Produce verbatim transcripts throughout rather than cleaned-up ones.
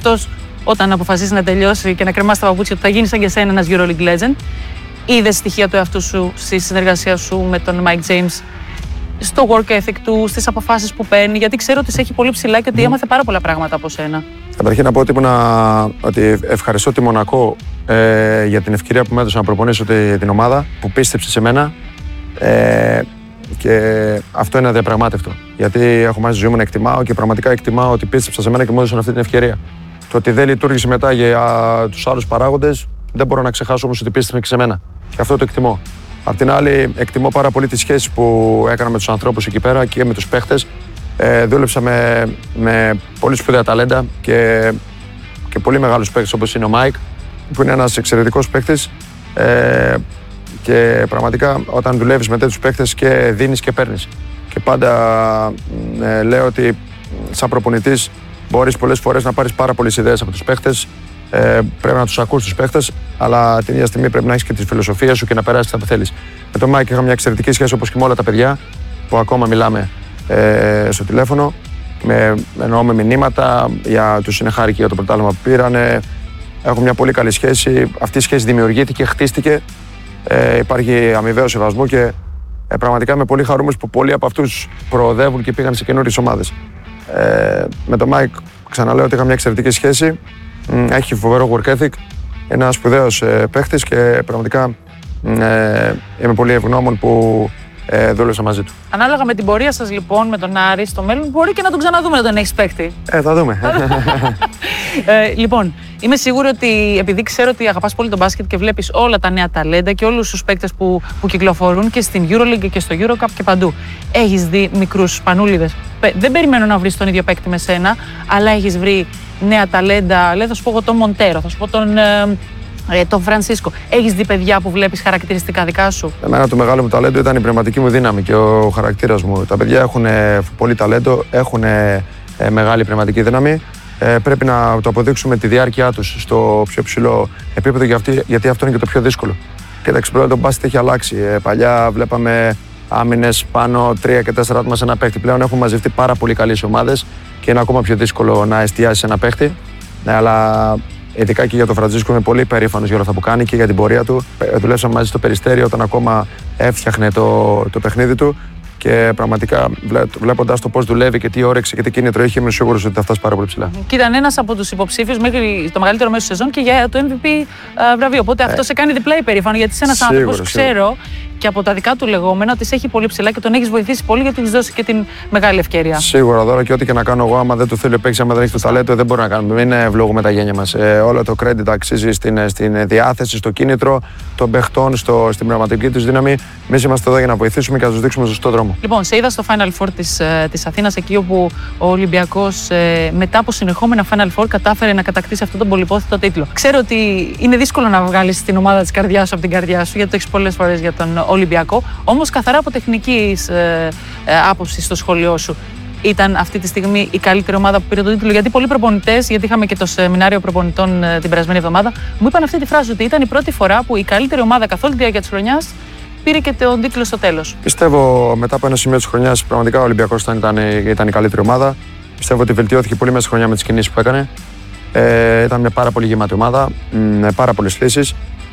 αυτός όταν αποφασίσει να τελειώσει και να κρεμάσει τα παπούτσια του θα γίνει σαν και σένα ένας EuroLeague legend. Είδες στοιχεία του εαυτού σου στη συνεργασία σου με τον Mike James, στο work ethic του, στις αποφάσεις που παίρνει, γιατί ξέρω ότι σε έχει πολύ ψηλά και ότι mm. έμαθε πάρα πολλά πράγματα από σένα. Καταρχήν να πω ότι, ήμουνα, ότι ευχαριστώ τη Μονακό ε, για την ευκαιρία που μου έδωσε να προπονήσω την ομάδα, που πίστεψε σε μένα. Ε, και αυτό είναι αδιαπραγμάτευτο. Γιατί έχω μαζί στη ζωή μου να εκτιμάω και πραγματικά εκτιμάω ότι πίστεψα σε μένα και μου έδωσαν αυτή την ευκαιρία. Το ότι δεν λειτουργήσε μετά για τους άλλους παράγοντες, δεν μπορώ να ξεχάσω όμως ότι πίστεψε και σε μένα. Και αυτό το εκτιμώ. Απ' την άλλη, εκτιμώ πάρα πολύ τις σχέσεις που έκανα με τους ανθρώπους εκεί πέρα και με τους παίχτες. Ε, δούλεψα με, με πολύ σπουδαία ταλέντα και, και πολύ μεγάλους παίχτες όπως είναι ο Μάικ, που είναι ένας εξαιρετικός παίχτης. Ε, και πραγματικά όταν δουλεύεις με τέτοιους παίχτες και δίνεις και παίρνεις. Και πάντα ε, λέω ότι σαν προπονητής μπορείς πολλές φορές να πάρεις πάρα πολλές ιδέες από τους παίχτες. Ε, πρέπει να τους ακούς τους παίχτες, αλλά την ίδια στιγμή πρέπει να έχεις και τη φιλοσοφία σου και να περάσεις τα που θέλεις. Με τον Μάικ είχα μια εξαιρετική σχέση όπως και με όλα τα παιδιά που ακόμα μιλάμε ε, στο τηλέφωνο. Με, εννοώ με μηνύματα, για, τους είναι χάρη και για το πρωτάθλημα που πήρανε. Έχω μια πολύ καλή σχέση. Αυτή η σχέση δημιουργήθηκε, χτίστηκε. Ε, υπάρχει αμοιβαίο σεβασμό και ε, πραγματικά είμαι πολύ χαρούμενος που πολλοί από αυτούς προοδεύουν και πήγαν σε καινούριες ομάδες. Ε, με τον Μάικ ξαναλέω ότι είχα μια εξαιρετική σχέση. Έχει φοβερό work ethic, ένας σπουδαίος ε, παίχτης και πραγματικά ε, είμαι πολύ ευγνώμων που ε, δούλεψα μαζί του. Ανάλογα με την πορεία σας λοιπόν με τον Άρη στο μέλλον, μπορεί και να τον ξαναδούμε να τον έχεις παίχτη. Ε, θα δούμε. ε, λοιπόν, είμαι σίγουρη ότι επειδή ξέρω ότι αγαπάς πολύ τον μπάσκετ και βλέπεις όλα τα νέα ταλέντα και όλους τους παίκτες που, που κυκλοφορούν και στην EuroLeague και στο EuroCup και παντού, έχεις δει μικρούς σπανούλιδες. Δεν περιμένω να βρεις τον ίδιο παίκτη με σένα, αλλά έχεις βρει νέα ταλέντα. Λέω, θα σου πω εγώ τον Μοντέρο, θα σου πω τον, ε, τον Φρανσίσκο. Έχεις δει παιδιά που βλέπεις χαρακτηριστικά δικά σου? Εμένα το μεγάλο μου ταλέντο ήταν η πνευματική μου δύναμη και ο χαρακτήρας μου. Τα παιδιά έχουν πολύ ταλέντο, έχουν μεγάλη πνευματική δύναμη. Ε, πρέπει να το αποδείξουμε τη διάρκεια τους στο πιο ψηλό επίπεδο, γιατί αυτό είναι και το πιο δύσκολο. Κοίταξε, πλέον το μπάσκετ έχει αλλάξει. Ε, παλιά βλέπαμε άμυνες πάνω τρία και τέσσερα άτομα σε ένα παίχτη. Πλέον έχουν μαζευτεί πάρα πολύ καλές ομάδες και είναι ακόμα πιο δύσκολο να εστιάσει ένα παίχτη. Ναι, αλλά ειδικά και για τον Φραντζίσκο είμαι πολύ περήφανος για όλα αυτά που κάνει και για την πορεία του. Δουλέψαμε μαζί στο Περιστέρι όταν ακόμα έφτιαχνε το, το παιχνίδι του. Και πραγματικά βλέποντας το πώς δουλεύει και τι όρεξη και τι κίνητρο έχει, είμαι σίγουρος ότι θα φτάσει πάρα πολύ ψηλά. Και ήταν ένας από τους υποψήφιους μέχρι το μεγαλύτερο μέσο σεζόν και για το εμ βι πι βραβείο. Οπότε ε, αυτό σε κάνει διπλά υπερήφανο, γιατί είσαι ένας άνθρωπος που ξέρω και από τα δικά του λεγόμενα ότι σε έχει πολύ ψηλά και τον έχεις βοηθήσει πολύ, γιατί έχεις δώσει και την μεγάλη ευκαιρία. Σίγουρα τώρα και ό,τι και να κάνω εγώ, άμα δεν του θέλει ο παίκτης, άμα δεν έχει το ταλέντο, δεν μπορούμε να κάνουμε. Μην ευλογούμε τα γένια μας. Ε, όλο το credit αξίζει στην, στην διάθεση, στο κίνητρο των παιχτών, στο, στην πνευματική τους δύναμη. Εμείς είμαστε εδώ για να βοηθήσουμε και να τους δείξουμε στο σωστό δρόμο. Λοιπόν, σε είδα στο Final Four της, της Αθήνας, εκεί όπου ο Ολυμπιακός ε, μετά από συνεχόμενα Final Four κατάφερε να κατακτήσει αυτόν τον πολυπόθητο τίτλο. Ξέρω ότι είναι δύσκολο να βγάλεις την ομάδα της καρδιάς σου από την καρδιά σου, γιατί το έχεις πολλές φορές για τον Ολυμπιακό. Όμως, καθαρά από τεχνικής ε, ε, άποψης στο σχολείο σου, ήταν αυτή τη στιγμή η καλύτερη ομάδα που πήρε τον τίτλο? Γιατί πολλοί προπονητές, γιατί είχαμε και το σεμινάριο προπονητών ε, την περασμένη εβδομάδα, μου είπαν αυτή τη φράση, ότι ήταν η πρώτη φορά που η καλύτερη ομάδα καθ' όλη τη διάρκεια της χρονιάς πήρε και τον τίτλο στο τέλος. Πιστεύω μετά από ένα σημείο της χρονιάς πραγματικά ο Ολυμπιακός ήταν, ήταν, ήταν η καλύτερη ομάδα. Πιστεύω ότι βελτιώθηκε πολύ μέσα στη χρονιά με τις κινήσεις που έκανε. Ε, ήταν μια πάρα πολύ γεμάτη ομάδα, με πάρα πολλές λύσεις.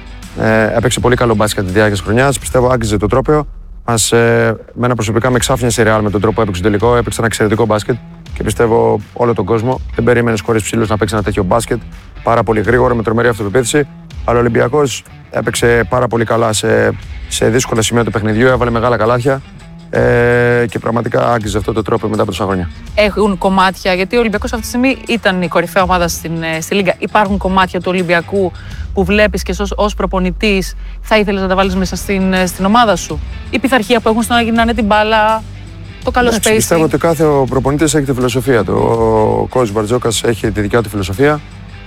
Ε, έπαιξε πολύ καλό μπάσκετ τη διάρκεια της χρονιάς. Πιστεύω άγγιζε το τρόπαιο. Μας, ε, μένα προσωπικά με εξάφνιασε η Real με τον τρόπο που έπαιξε το τελικό. Έπαιξε ένα εξαιρετικό μπάσκετ και πιστεύω όλο τον κόσμο δεν περίμενε χωρίς ψηλούς να παίξει ένα τέτοιο μπάσκετ. Πάρα πολύ γρήγορο, με τρομερή αυτοπεποίθηση. Αλλά ο Ολυμπιακός έπαιξε πάρα πολύ καλά σε, σε δύσκολα σημεία του παιχνιδιού, έβαλε μεγάλα καλάθια ε, και πραγματικά άγγιζε αυτό το τρόπο μετά από τόσα χρόνια. Έχουν κομμάτια, γιατί ο Ολυμπιακός αυτή τη στιγμή ήταν η κορυφαία ομάδα στην, στη Λίγκα. Υπάρχουν κομμάτια του Ολυμπιακού που βλέπεις και ως, ως προπονητής θα ήθελες να τα βάλεις μέσα στην, στην ομάδα σου? Η πειθαρχία που έχουν στο να γυρνάνε την μπάλα, το καλό spacing. Πιστεύω ότι κάθε προπονητής έχει τη φιλοσοφία του. Ο coach Μπαρτζόκας έχει τη δικιά του φιλοσοφία.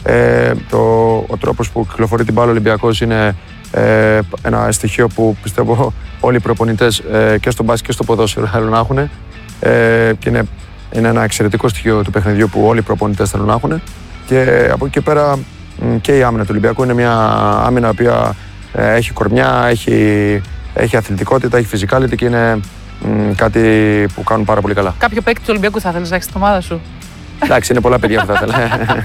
Ε, το, ο τρόπος που κυκλοφορεί την μπάλα ο Ολυμπιακός είναι ε, ένα στοιχείο που πιστεύω όλοι οι προπονητές ε, και στο μπάσκετ και στο ποδόσφαιρο θέλουν να έχουν. Ε, και είναι, είναι ένα εξαιρετικό στοιχείο του παιχνιδιού που όλοι οι προπονητές θέλουν να έχουν. Και από εκεί και πέρα και η άμυνα του Ολυμπιακού είναι μια άμυνα που ε, έχει κορμιά, έχει, έχει αθλητικότητα, έχει physicality και είναι μ, κάτι που κάνουν πάρα πολύ καλά. Κάποιο παίκτη του Ολυμπιακού θα θέλεις να έχεις στην ομάδα σου? Εντάξει, είναι πολλά παιδιά που θα ήθελα.